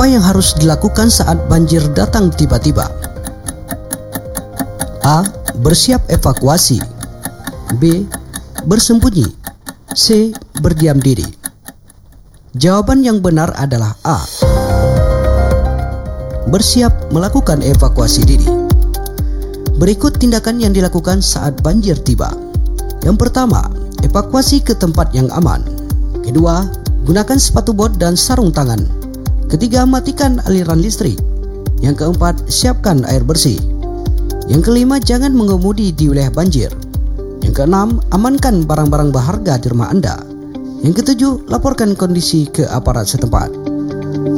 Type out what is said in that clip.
Apa yang harus dilakukan saat banjir datang tiba-tiba? A. Bersiap evakuasi. B. Bersembunyi. C. Berdiam diri. Jawaban yang benar adalah A. Bersiap melakukan evakuasi diri. Berikut tindakan yang dilakukan saat banjir tiba. Yang pertama, evakuasi ke tempat yang aman. Kedua, gunakan sepatu bot dan sarung tangan. Ketiga, matikan aliran listrik. Yang keempat, siapkan air bersih. Yang kelima, jangan mengemudi di wilayah banjir. Yang keenam, amankan barang-barang berharga di rumah Anda. Yang ketujuh, laporkan kondisi ke aparat setempat.